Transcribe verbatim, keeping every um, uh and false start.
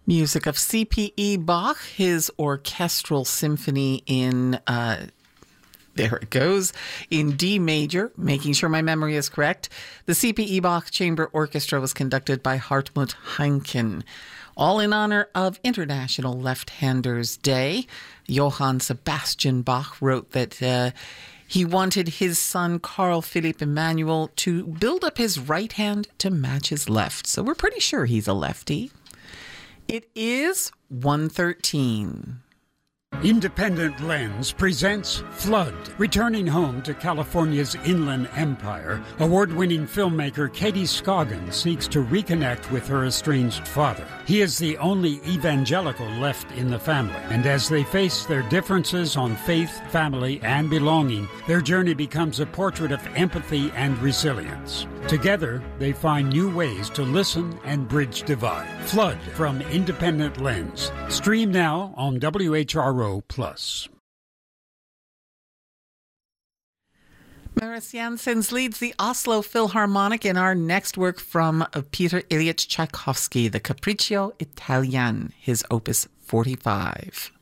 Music of C P E Bach, his orchestral symphony in, uh, there it goes, in D major, making sure my memory is correct. The C P E Bach Chamber Orchestra was conducted by Hartmut Heinken. All in honor of International Left-Handers Day. Johann Sebastian Bach wrote that uh, he wanted his son Carl Philipp Emanuel to build up his right hand to match his left. So we're pretty sure he's a lefty. It is one thirteen. Independent Lens presents Flood. Returning home to California's Inland Empire, award-winning filmmaker Katie Scoggin seeks to reconnect with her estranged father. He is the only evangelical left in the family, and as they face their differences on faith, family, and belonging, their journey becomes a portrait of empathy and resilience. Together, they find new ways to listen and bridge divide. Flood from Independent Lens. Stream now on W H R O Plus. Maris Janssens leads the Oslo Philharmonic in our next work from Peter Ilyich Tchaikovsky, the Capriccio Italien, his opus forty-five.